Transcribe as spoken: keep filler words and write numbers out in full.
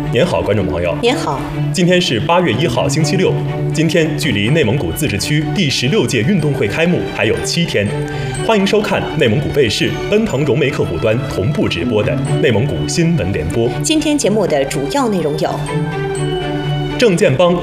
您好，观众朋友。 您好， 今天是八月一号，星期六。今天距离内蒙古自治区第十六届运动会开幕还有七天，欢迎收看内蒙古卫视、奔腾融媒客户端同步直播的内蒙古新闻联播。 今天节目的主要内容有： 郑建邦